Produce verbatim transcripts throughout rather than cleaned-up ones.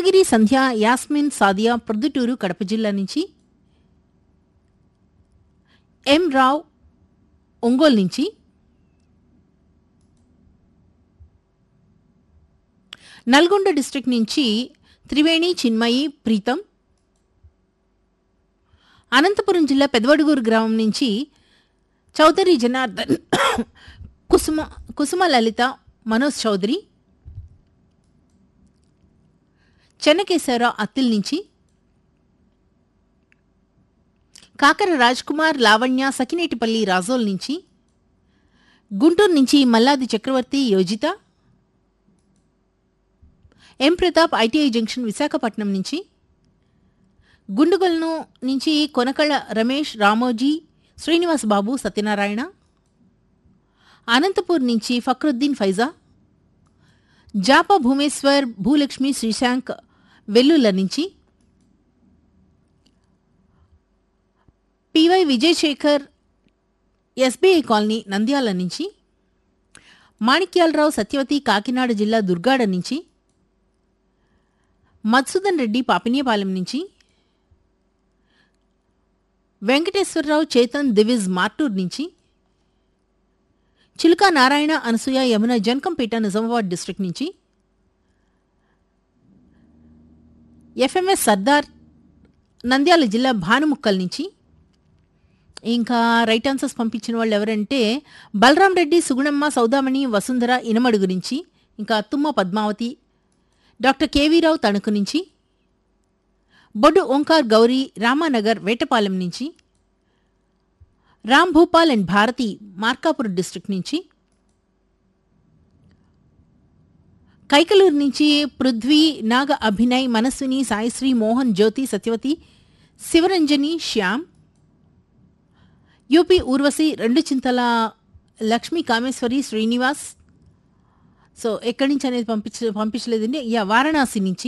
దస్తగిరి సంధ్య, యాస్మిన్, సాదియా ప్రొద్దుటూరు కడప జిల్లా నుంచి, ఎం రావ్ ఒంగోలు నుంచి, నల్గొండ డిస్ట్రిక్ట్ నుంచి త్రివేణి, చిన్మయి, ప్రీతం, అనంతపురం జిల్లా పెదవడుగూరు గ్రామం నుంచి చౌదరి జనార్దన్, కుసుమ కుసుమ లలిత, మనోజ్ చౌదరి, చెన్నకేశ్వరరావు అత్తిల్ నుంచి, కాకర రాజ్ కుమార్, లావణ్య, సకినేటిపల్లి రాజోల్ నుంచి, గుంటూరు నుంచి మల్లాది చక్రవర్తి, యోజిత, ఎం ప్రతాప్, ఐటీఐ జంక్షన్ విశాఖపట్నం నుంచి, గుండుగల్ను నుంచి కొనకళ రమేష్, రామోజీ, శ్రీనివాస్ బాబు, సత్యనారాయణ, అనంతపూర్ నుంచి ఫక్రుద్దీన్ ఫైజా, జాపా భూమేశ్వర్, భూలక్ష్మి, శ్రీశాంక్ వెల్లుల నుంచి, PY Vijayasekhar, SBI colony Nandyal నుంచి, మాణిక్యాలరావు, సత్యవతి, కాకినాడ జిల్లా దుర్గాడ నుంచి, మధుసూదన్ రెడ్డి, పాపినియపాలెం నుంచి, వెంకటేశ్వరరావు, చేతన్, దివిజ్ మార్టూర్ నుంచి, చిలుకా నారాయణ, అనసూయ, యమున, జనకంపేట నిజామాబాద్ డిస్ట్రిక్ట్ నుంచి, ఎఫ్ఎంఎస్ సర్దార్, నంద్యాల జిల్లా భానుముక్కల్ నుంచి. ఇంకా రైట్ ఆన్సర్స్ పంపించిన వాళ్ళు ఎవరంటే బలరాం రెడ్డి, సుగుణమ్మ, సౌదామణి, వసుంధర ఇనమడుగు నుంచి, ఇంకా తుమ్మ పద్మావతి, డాక్టర్ కేవీరావు తణుకు నుంచి, బొడ్డు ఓంకార్ గౌరీ, రామానగర్ వేటపాలెం నుంచి, రామ్ భూపాల్ అండ్ భారతి మార్కాపూర్ డిస్ట్రిక్ట్ నుంచి, కైకలూరు నుంచి పృథ్వీ, నాగ అభినయ్, మనస్విని, సాయిశ్రీ, మోహన్, జ్యోతి, సత్యవతి, శివరంజని, శ్యామ్, యూపీ ఊర్వశి, రెండు చింతల లక్ష్మీ కామేశ్వరి, శ్రీనివాస్. సో ఎక్కడి నుంచి అనేది పంపించ పంపించలేదండి యా వారణాసి నుంచి,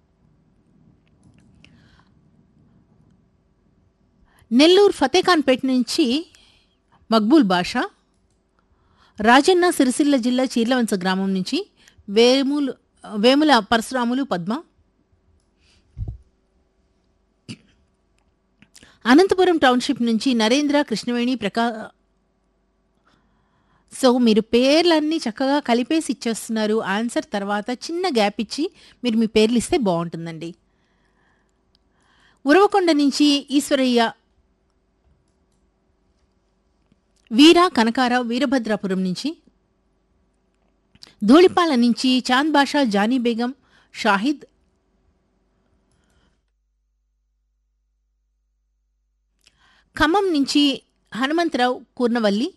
నెల్లూరు ఫతేఖాన్పేట నుంచి మక్బూల్ బాషా, రాజన్న సిరిసిల్ల జిల్లా చీర్లవంచ గ్రామం నుంచి వేములు వేముల పరశురాములు, పద్మ, అనంతపురం టౌన్షిప్ నుంచి నరేంద్ర, కృష్ణవేణి, ప్రకా. సో మీరు పేర్లన్నీ చక్కగా కలిపేసి ఇచ్చేస్తున్నారు. ఆన్సర్ తర్వాత చిన్న గ్యాప్ ఇచ్చి మీరు మీ పేర్లు ఇస్తే బాగుంటుందండి. ఉరవకొండ నుంచి ఈశ్వరయ్య, వీర, కనకారావు, వీరభద్రాపురం నుంచి, ధూళిపాల నుంచి చాంద్ బాషా, జానీ బేగం, షాహిద్, ఖమ్మం నుంచి హనుమంతరావు, కూర్నవల్లి,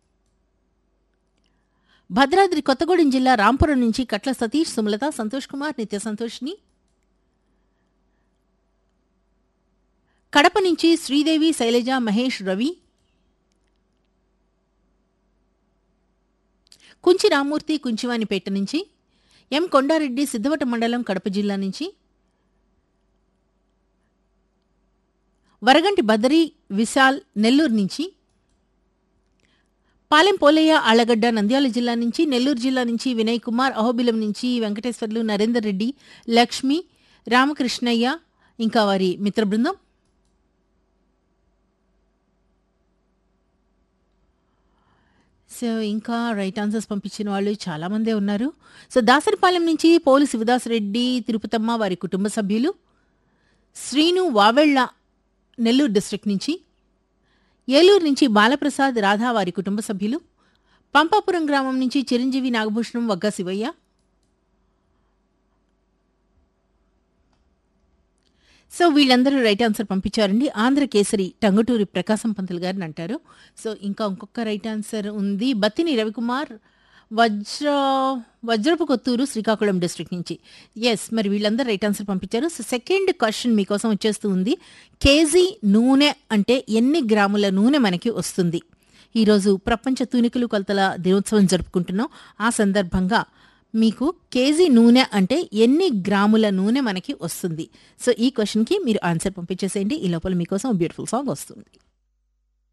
భద్రాద్రి కొత్తగూడెం జిల్లా రాంపురం నుంచి కట్ల సతీష్, సుమలత, సంతోష్ కుమార్, నిత్య సంతోష్ని, కడప నుంచి శ్రీదేవి, శైలజ, మహేష్, రవి, కుంచి రామూర్తి, కుంచివానిపేట నుంచి, ఎం కొండారెడ్డి, సిద్ధవట మండలం, కడప జిల్లా నుంచి, వరగంటి బదరి, విశాల్, నెల్లూరు నుంచి, పాలెం పోలయ్య, ఆళ్లగడ్డ, నంద్యాల జిల్లా నుంచి, నెల్లూరు జిల్లా నుంచి వినయ్ కుమార్, అహోబిలం నుంచి వెంకటేశ్వర్లు, నరేందర్ రెడ్డి, లక్ష్మి, రామకృష్ణయ్య, ఇంకా వారి మిత్ర బృందం. సో ఇంకా రైట్ ఆన్సర్స్ పంపించిన వాళ్ళు చాలామందే ఉన్నారు. సో దాసరిపాలెం నుంచి పోలు శివదాసరెడ్డి, తిరుపతమ్మ, వారి కుటుంబ సభ్యులు, శ్రీను, వావెళ్ళ, నెల్లూరు డిస్ట్రిక్ట్ నుంచి, ఏలూరు నుంచి బాలప్రసాద్, రాధా, వారి కుటుంబ సభ్యులు, పంపాపురం గ్రామం నుంచి చిరంజీవి, నాగభూషణం, వగ్గా శివయ్య, సో వీళ్ళందరూ రైట్ ఆన్సర్ పంపించారండి. ఆంధ్రకేసరి టంగుటూరి ప్రకాశం పంతులు గారిని అంటారు. సో ఇంకా ఇంకొక రైట్ ఆన్సర్ ఉంది. బత్తిని రవికుమార్, వజ్ర వజ్రపు కొత్తూరు, శ్రీకాకుళం డిస్ట్రిక్ట్ నుంచి. ఎస్, మరి వీళ్ళందరూ రైట్ ఆన్సర్ పంపించారు. సో సెకండ్ క్వశ్చన్ మీకోసం వచ్చేస్తూ ఉంది. కేజీ నూనె అంటే ఎన్ని గ్రాముల నూనె మనకి వస్తుంది? ఈరోజు ప్రపంచ తూనికలు కొలతల దినోత్సవం జరుపుకుంటున్నాం. ఆ సందర్భంగా మీకు కేజీ నూనె అంటే ఎన్ని గ్రాముల నూనె మనకి వస్తుంది? సో ఈ క్వశ్చన్కి మీరు ఆన్సర్ పంపించేసేయండి. ఈ లోపల మీకోసం బ్యూటిఫుల్ సాంగ్ వస్తుంది.